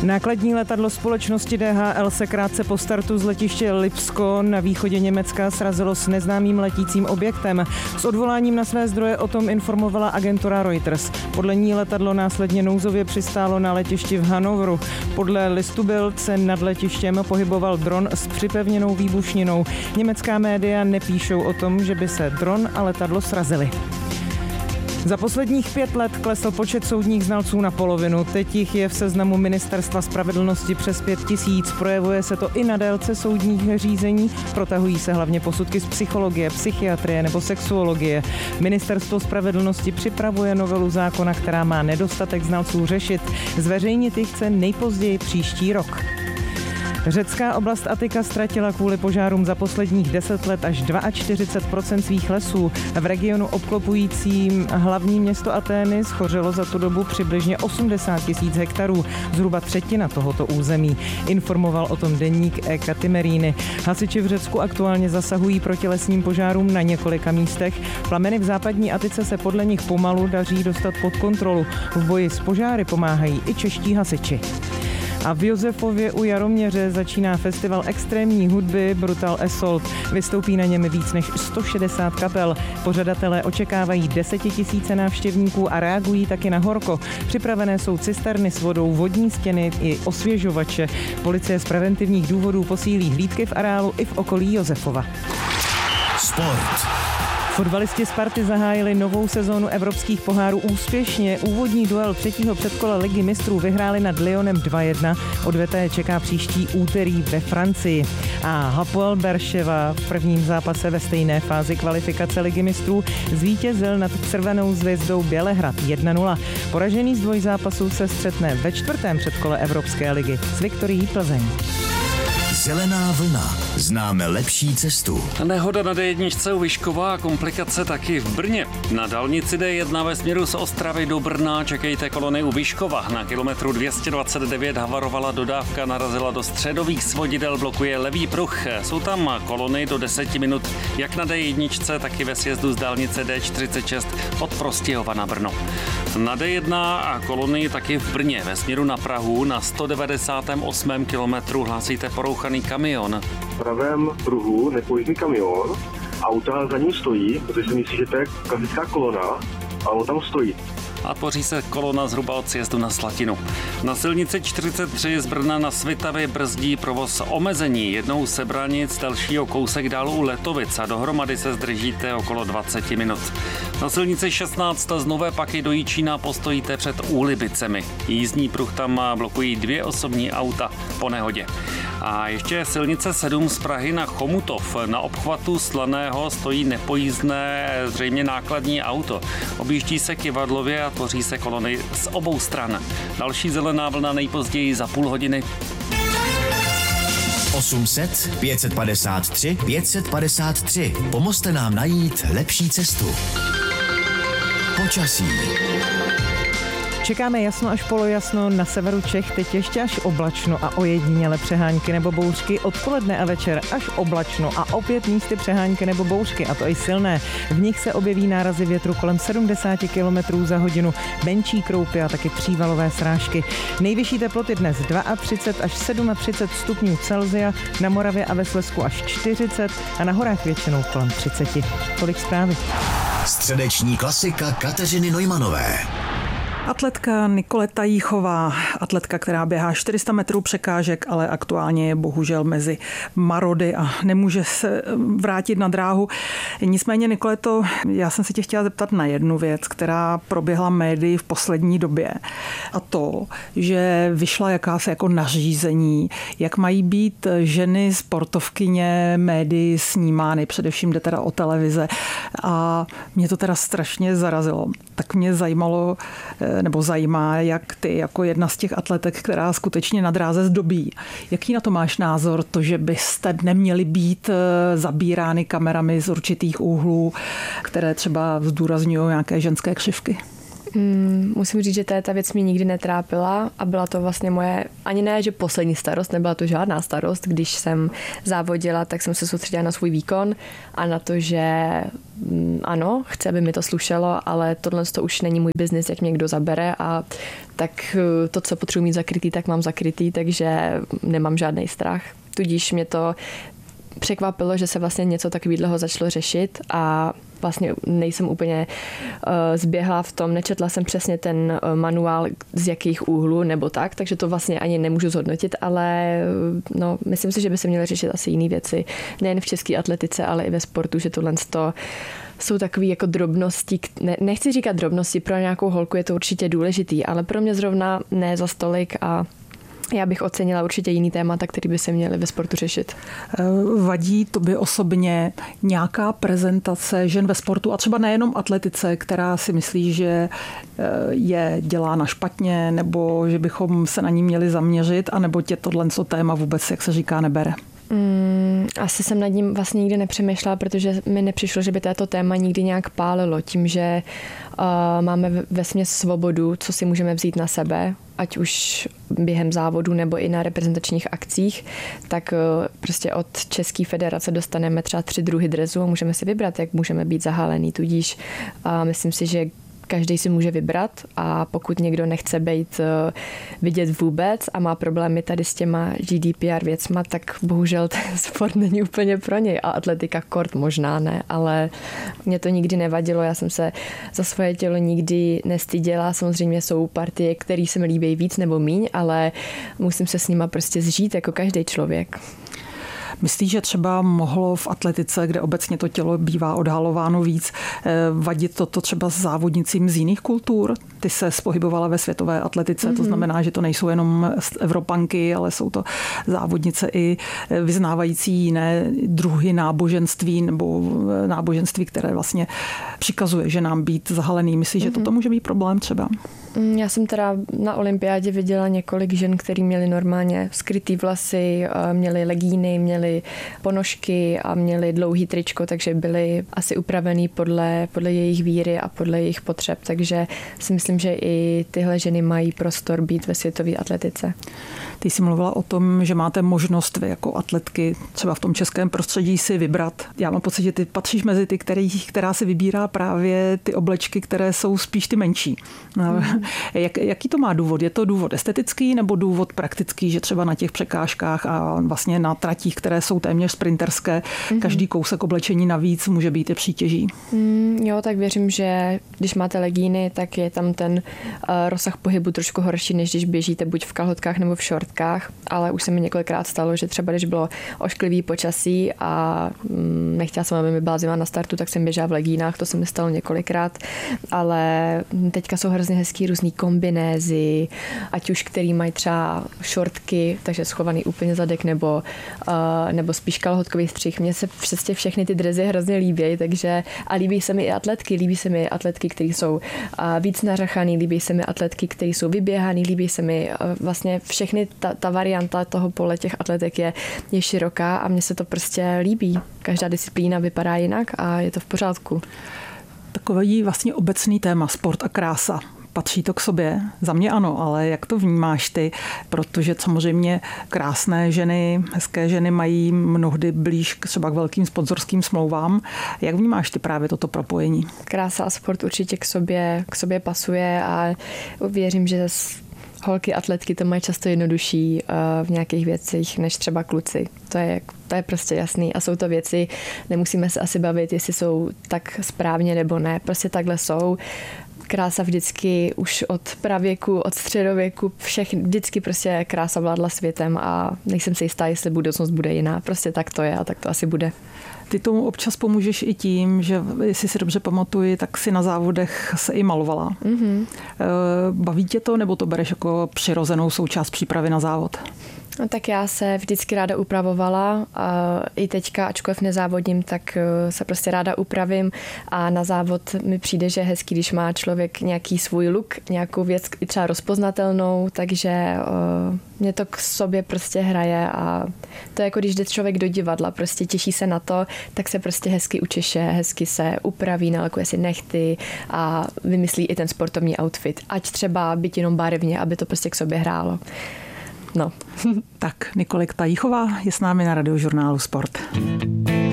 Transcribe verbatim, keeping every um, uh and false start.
Nákladní letadlo společnosti D H L se krátce po startu z letiště Lipsko na východě Německa srazilo s neznámým letícím objektem. S odvoláním na své zdroje o tom informovala agentura Reuters. Podle ní letadlo následně nouzově přistálo na letišti v Hannoveru. Podle listu Bild se nad letištěm pohyboval dron s připevněnou výbušninou. Německá média nepíšou o tom, že by se dron a letadlo srazily. Za posledních pět let klesl počet soudních znalců na polovinu. Teď jich je v seznamu Ministerstva spravedlnosti přes pět tisíc. Projevuje se to i na délce soudních řízení. Protahují se hlavně posudky z psychologie, psychiatrie nebo sexuologie. Ministerstvo spravedlnosti připravuje novelu zákona, která má nedostatek znalců řešit. Zveřejnit ji chce nejpozději příští rok. Řecká oblast Attika ztratila kvůli požárům za posledních deset let až čtyřicet dva procent svých lesů. V regionu obklopujícím hlavní město Atény schořelo za tu dobu přibližně osmdesát tisíc hektarů, zhruba třetina tohoto území. Informoval o tom deník Ekatimeríny. Hasiči v Řecku aktuálně zasahují proti lesním požárům na několika místech. Plameny v západní Atice se podle nich pomalu daří dostat pod kontrolu. V boji s požáry pomáhají i čeští hasiči. A v Josefově u Jaroměře začíná festival extrémní hudby Brutal Assault. Vystoupí na něm víc než sto šedesát kapel. Pořadatelé očekávají desetitisíce návštěvníků a reagují taky na horko. Připravené jsou cisterny s vodou, vodní stěny i osvěžovače. Policie z preventivních důvodů posílí hlídky v areálu i v okolí Josefova. Sport. Fotbalisti Sparty zahájili novou sezónu evropských pohárů úspěšně. Úvodní duel třetího předkola Ligy mistrů vyhráli nad Lyonem dva jedna. Odveté čeká příští úterý ve Francii. A Hapoel Berševa v prvním zápase ve stejné fázi kvalifikace Ligy mistrů zvítězil nad Červenou zvězdou Bělehrad jedna nula. Poražený z dvojzápasu se střetne ve čtvrtém předkole Evropské ligy s Viktorií Plzeň. Zelená vlna. Známe lepší cestu. Nehoda na D jedna u Vyškova a komplikace taky v Brně. Na dálnici D jedna ve směru z Ostravy do Brna čekejte kolony u Vyškova. Na kilometru dvě stě dvacet devět havarovala dodávka, narazila do středových svodidel, blokuje levý pruh. Jsou tam kolony do deseti minut, jak na D jedna, tak i ve sjezdu z dálnice D čtyřicet šest od Prostějova na Brno. Na D jedna a kolony taky v Brně ve směru na Prahu na sto devadesátém osmém kilometru hlásíte porouchaný kamion. V pravém pruhu nepojízdný kamion, auta za ním stojí, protože si myslí, že to je klasická kolona, a on tam stojí. A tvoří se kolona zhruba od sjezdu na Slatinu. Na silnici čtyřicet tři z Brna na Svitavě brzdí provoz omezení. Jednou z Sebranic, dalšího kousek dál u Letovic a dohromady se zdržíte okolo dvacet minut. Na silnici šestnáct z Nové Paky do Jičína postojíte před Úlibicemi. Jízdní pruh tam blokují dvě osobní auta po nehodě. A ještě silnice sedm z Prahy na Chomutov. Na obchvatu Slaného stojí nepojízdné, zřejmě nákladní auto. Objíždí se kyvadlově a tvoří se kolony z obou stran. Další zelená vlna nejpozději za půl hodiny. osm set, pět set padesát tři, pět set padesát tři. Pomozte nám najít lepší cestu. Počasí. Čekáme jasno až polojasno, na severu Čech teď ještě až oblačno a ojediněle přehánky nebo bouřky, odpoledne a večer až oblačno a opět místy přehánky nebo bouřky, a to i silné. V nich se objeví nárazy větru kolem sedmdesát kilometrů za hodinu, menší kroupy a taky přívalové srážky. Nejvyšší teploty dnes třicet dva až třicet sedm stupňů Celsia, na Moravě a ve Slezsku až čtyřicet a na horách většinou kolem třicet. Tolik zprávy. Středeční klasika Kateřiny Neumanové. Atletka Nikoleta Jíchová, atletka, která běhá čtyři sta metrů překážek, ale aktuálně je bohužel mezi marody a nemůže se vrátit na dráhu. Nicméně, Nikoleto, já jsem se tě chtěla zeptat na jednu věc, která proběhla médii v poslední době. A to, že vyšla jakási jako nařízení, jak mají být ženy sportovkyně médii snímány, především jde teda o televize. A mě to teda strašně zarazilo. Tak mě zajímalo, nebo zajímá, jak ty jako jedna z těch atletek, která skutečně na dráze zdobí. Jaký na to máš názor, to, že byste neměli být zabírány kamerami z určitých úhlů, které třeba zdůrazňují nějaké ženské křivky? Mm, musím říct, že ta věc mě nikdy netrápila a byla to vlastně moje, ani ne, že poslední starost, nebyla to žádná starost. Když jsem závodila, tak jsem se soustředila na svůj výkon a na to, že mm, ano, chci, aby mi to slušelo, ale tohle to už není můj biznis, jak mě někdo zabere a tak to, co potřebuji mít zakrytý, tak mám zakrytý, takže nemám žádný strach. Tudíž mě to překvapilo, že se vlastně něco takového začalo řešit a vlastně nejsem úplně uh, zběhla v tom, nečetla jsem přesně ten uh, manuál z jakých úhlů nebo tak, takže to vlastně ani nemůžu zhodnotit, ale uh, no, myslím si, že by se měly řešit asi jiné věci, nejen v české atletice, ale i ve sportu, že tohle to jsou takové jako drobnosti, ne, nechci říkat drobnosti, pro nějakou holku je to určitě důležitý, ale pro mě zrovna ne za stolik a já bych ocenila určitě jiný témata, které by se měly ve sportu řešit. Vadí tobě osobně nějaká prezentace žen ve sportu a třeba nejenom atletice, která si myslí, že je dělána špatně nebo že bychom se na ní měli zaměřit, anebo tě tohle téma vůbec, jak se říká, nebere? Mm, asi jsem nad ním vlastně nikdy nepřemýšlela, protože mi nepřišlo, že by této téma nikdy nějak pálilo. Tím, že uh, máme vesměs svobodu, co si můžeme vzít na sebe, ať už během závodu nebo i na reprezentačních akcích, tak uh, prostě od České federace dostaneme třeba tři druhy dresu a můžeme si vybrat, jak můžeme být zahálený. Tudíž uh, myslím si, že každý si může vybrat a pokud někdo nechce být vidět vůbec a má problémy tady s těma G D P R věcma, tak bohužel ten sport není úplně pro něj a atletika kort možná ne, ale mě to nikdy nevadilo, já jsem se za svoje tělo nikdy nestyděla, samozřejmě jsou partie, které se mi líbí víc nebo míň, ale musím se s nima prostě zžít jako každý člověk. Myslíš, že třeba mohlo v atletice, kde obecně to tělo bývá odhalováno víc, vadit toto třeba s závodnicím z jiných kultur? Ty se pohybovala ve světové atletice, mm-hmm. to znamená, že to nejsou jenom Evropanky, ale jsou to závodnice i vyznávající jiné druhy náboženství nebo náboženství, které vlastně přikazuje, že nám být zahalený. Myslíš, mm-hmm. že toto může být problém třeba? Já jsem teda na olympiádě viděla několik žen, který měli normálně skrytý vlasy, měli legíny, měli ponožky a měli dlouhý tričko, takže byly asi upravený podle, podle jejich víry a podle jejich potřeb. Takže si myslím, že i tyhle ženy mají prostor být ve světové atletice. Ty jsi mluvila o tom, že máte možnost vy jako atletky třeba v tom českém prostředí si vybrat. Já mám pocit, že ty patříš mezi ty, který, která si vybírá právě ty oblečky, které jsou spíš ty menší. Mm. Jak, jaký to má důvod? Je to důvod estetický nebo důvod praktický, že třeba na těch překážkách a vlastně na tratích, které jsou téměř sprinterské, mm-hmm. každý kousek oblečení navíc může být i přítěží? Mm, jo, tak věřím, že když máte legíny, tak je tam ten uh, rozsah pohybu trošku horší, než když běžíte buď v kalhotkách nebo v šortkách, ale už se mi několikrát stalo, že třeba když bylo ošklivý počasí a mm, nechtěla jsem, aby mi byla zima na startu, tak jsem běžela v legínách, to se mi stalo několikrát, ale teďka jsou hrozně hezký různý kombinézy, ať už který mají třeba šortky, takže schovaný úplně zadek, nebo, uh, nebo spíš kalhotkový střih. Mně se přesně všechny ty dresy hrozně líbí, takže a líbí se mi i atletky, líbí se mi atletky, které jsou uh, víc nařachaný, líbí se mi atletky, které jsou vyběhaný, líbí se mi uh, vlastně všechny, ta, ta varianta toho pole těch atletek je, je široká a mně se to prostě líbí. Každá disciplína vypadá jinak a je to v pořádku. Takový vlastně obecný téma, sport a krása. Patří to k sobě? Za mě ano, ale jak to vnímáš ty? Protože samozřejmě krásné ženy, hezké ženy mají mnohdy blíž třeba k velkým sponzorským smlouvám. Jak vnímáš ty právě toto propojení? Krása a sport určitě k sobě, k sobě pasuje a věřím, že holky atletky to mají často jednodušší v nějakých věcích než třeba kluci. To je, to je prostě jasný a jsou to věci, nemusíme se asi bavit, jestli jsou tak správně nebo ne. Prostě takhle jsou. Krása vždycky už od pravěku, od středověku, všech, vždycky prostě krása vládla světem a nejsem si jistá, jestli budoucnost bude jiná. Prostě tak to je a tak to asi bude. Ty tomu občas pomůžeš i tím, že jestli si dobře pamatuji, tak si na závodech se i malovala. Mm-hmm. Baví tě to, nebo to bereš jako přirozenou součást přípravy na závod? No, tak já se vždycky ráda upravovala. A i teďka, ačkoliv nezávodím, tak se prostě ráda upravím a na závod mi přijde, že je hezký, když má člověk nějaký svůj look, nějakou věc i třeba rozpoznatelnou, takže uh, mě to k sobě prostě hraje a to je jako když jde člověk do divadla, prostě těší se na to, tak se prostě hezky učeše, hezky se upraví, nalakuje si nechty a vymyslí i ten sportovní outfit, ať třeba byť jenom barevně, aby to prostě k sobě hrálo. No. Tak, Nikoleta Jíchová je s námi na Radiožurnálu Sport.